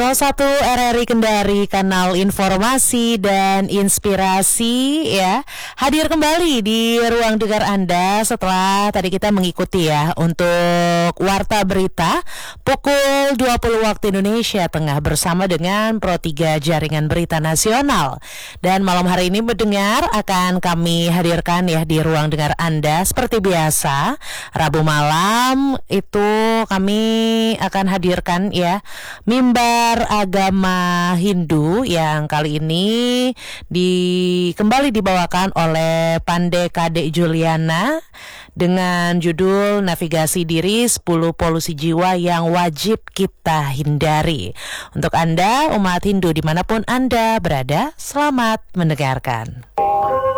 101 RRI Kendari, kanal informasi dan inspirasi ya. Hadir kembali di ruang dengar Anda setelah tadi kita mengikuti ya untuk Warta Berita pukul 20 waktu Indonesia Tengah bersama dengan Pro 3 Jaringan Berita Nasional. Dan malam hari ini mendengar akan kami hadirkan ya di ruang dengar Anda seperti biasa. Rabu malam itu kami akan hadirkan ya mimbar agama Hindu yang kali ini kembali dibawakan oleh Pande Kade Juliana dengan judul Navigasi Diri 10 Polusi Jiwa yang Wajib Kita Hindari. Untuk Anda umat Hindu dimanapun Anda berada, selamat mendengarkan.